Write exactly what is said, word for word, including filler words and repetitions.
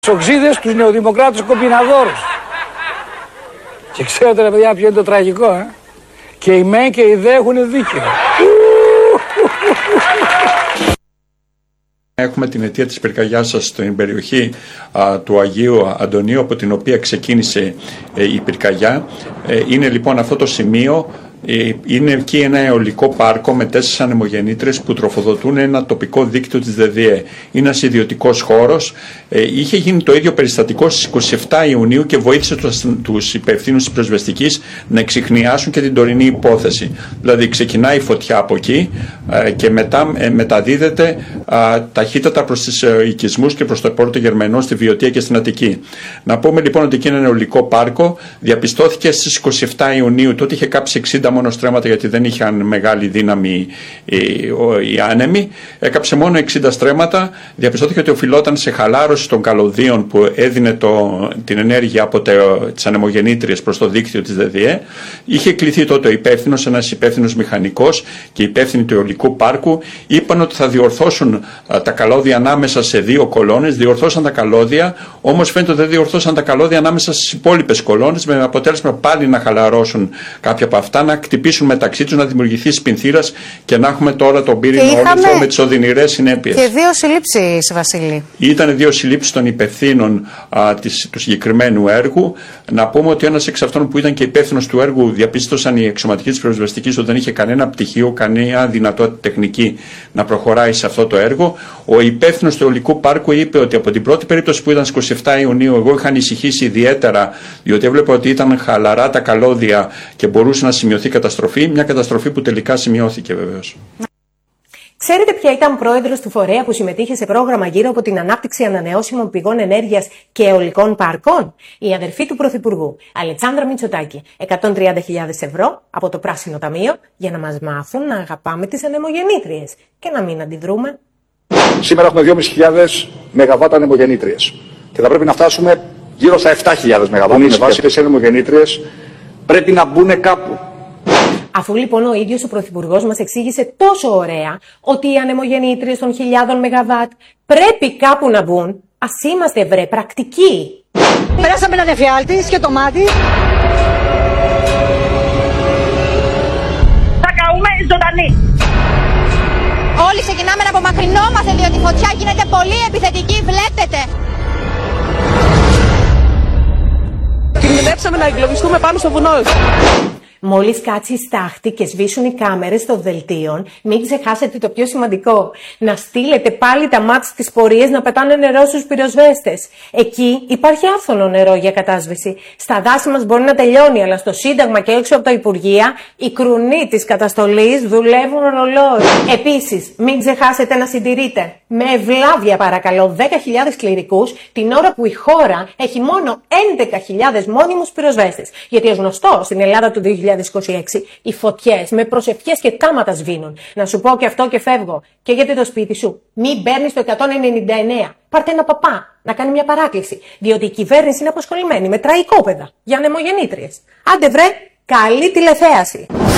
Τους οξύδες, τους νεοδημοκράτες κομπιναδόρους. Και ξέρετε ρε παιδιά ποιο είναι το τραγικό, ε? Και οι μεν και οι δε έχουν δίκιο. Έχουμε την αιτία της πυρκαγιάς σας στην περιοχή α, του Αγίου Αντωνίου, από την οποία ξεκίνησε ε, η πυρκαγιά. Ε, είναι λοιπόν αυτό το σημείο. Είναι εκεί ένα αιωλικό πάρκο με τέσσερις ανεμογεννήτριες που τροφοδοτούν ένα τοπικό δίκτυο της ΔΔΕ. Είναι ένας ιδιωτικός χώρος. Ε, είχε γίνει το ίδιο περιστατικό στις είκοσι επτά Ιουνίου και βοήθησε τους, τους υπευθύνους της πυροσβεστικής να εξιχνιάσουν και την τωρινή υπόθεση. Δηλαδή ξεκινάει η φωτιά από εκεί ε, και μετά ε, μεταδίδεται ε, ταχύτατα προς τους ε, οικισμούς και προς το Πόρτο Γερμανό, στη Βιωτία και στην Αττική. Να πούμε λοιπόν ότι εκεί είναι ένα αιωλικό πάρκο. Διαπιστώθηκε στις είκοσι επτά Ιουνίου, τότε είχε κάψει εξήντα μόνο στρέμματα, γιατί δεν είχαν μεγάλη δύναμη οι, οι άνεμοι. Έκαψε μόνο εξήντα στρέμματα. Διαπιστώθηκε ότι οφειλόταν σε χαλάρωση των καλωδίων που έδινε το, την ενέργεια από τις ανεμογεννήτριες προς το δίκτυο της ΔΔΕ. Είχε κληθεί τότε ο υπεύθυνος, ένας υπεύθυνος μηχανικός και υπεύθυνοι του αιωλικού πάρκου. Είπαν ότι θα διορθώσουν α, τα καλώδια ανάμεσα σε δύο κολόνες. Διορθώσαν τα καλώδια, όμως φαίνεται ότι δεν διορθώσαν τα καλώδια ανάμεσα στις υπόλοιπες κολόνες, με αποτέλεσμα πάλι να χαλαρώσουν κάποια από αυτά, να χτυπήσουν μεταξύ τους, να δημιουργηθεί σπινθήρας και να έχουμε τώρα τον πύρινο όρνηθο με τις οδυνηρές συνέπειες. Και δύο συλλήψεις, Βασίλη. Ήταν δύο συλλήψεις των υπευθύνων α, της, του συγκεκριμένου έργου. Να πούμε ότι ένας εξ αυτών που ήταν και υπεύθυνος του έργου, διαπίστωσαν οι αξιωματικοί της πυροσβεστικής ότι δεν είχε κανένα πτυχίο, κανένα δυνατότητα τεχνική να προχωράει σε αυτό το έργο. Ο υπεύθυνος του αιωλικού πάρκου είπε ότι από την πρώτη περίπτωση που ήταν στις είκοσι επτά Ιουνίου, εγώ είχα ανησυχήσει ιδιαίτερα, διότι έβλεπα ότι ήταν χαλαρά τα καλώδια και μπορούσε να σημειωθεί καταστροφή, μια καταστροφή που τελικά σημειώθηκε βεβαίως. Ξέρετε ποια ήταν πρόεδρος του φορέα που συμμετείχε σε πρόγραμμα γύρω από την ανάπτυξη ανανεώσιμων πηγών ενέργειας και αιωλικών πάρκων? Η αδερφή του Πρωθυπουργού, Αλεξάνδρα Μητσοτάκη. εκατόν τριάντα χιλιάδες ευρώ από το Πράσινο Ταμείο για να μας μάθουν να αγαπάμε τις ανεμογεννήτριες και να μην αντιδρούμε. Σήμερα έχουμε δυόμισι χιλιάδες μεγαβάτα ανεμογεννήτριες και θα πρέπει να φτάσουμε γύρω στα επτά χιλιάδες μεγαβάτα. Με βάση αυτές οι ανεμογεννήτριες πρέπει να μπουν κάπου. Αφού λοιπόν ο ίδιος ο Πρωθυπουργός μας εξήγησε τόσο ωραία ότι οι ανεμογεννήτριες των χιλιάδων μεγαβάτ πρέπει κάπου να μπουν, ας είμαστε βρε πρακτικοί. Περάσαμε έναν εφιάλτη, σκετομάτι. Θα καούμε ζωντανοί. Όλοι ξεκινάμε να απομακρυνόμαστε, διότι η φωτιά γίνεται πολύ επιθετική, βλέπετε. Κινδυνεύσαμε να εγκλωβιστούμε πάνω στο βουνό. Μόλις κάτσει η στάχτη και σβήσουν οι κάμερες των δελτίων, μην ξεχάσετε το πιο σημαντικό. Να στείλετε πάλι τα μάτς στις πορείες να πετάνε νερό στους πυροσβέστες. Εκεί υπάρχει άφθονο νερό για κατάσβεση. Στα δάση μας μπορεί να τελειώνει, αλλά στο Σύνταγμα και έξω από τα Υπουργεία, οι κρουνοί της καταστολής δουλεύουν ρολόι. Επίσης, μην ξεχάσετε να συντηρείτε με ευλάβεια παρακαλώ δέκα χιλιάδες κληρικούς την ώρα που η χώρα έχει μόνο έντεκα χιλιάδες μόνιμους πυροσβέστες. Γιατί ως γνωστό, στην Ελλάδα του δύο χιλιάδες είκοσι έξι οι φωτιές με προσευχές και τάματα σβήνουν. Να σου πω και αυτό και φεύγω. Και γιατί το σπίτι σου μην παίρνεις το εκατόν ενενήντα εννέα. Πάρτε ένα παπά να κάνει μια παράκληση. Διότι η κυβέρνηση είναι αποσχολημένη με τραϊκόπαιδα για ανεμογεννήτριες. Άντε βρε, καλή τηλεθέαση.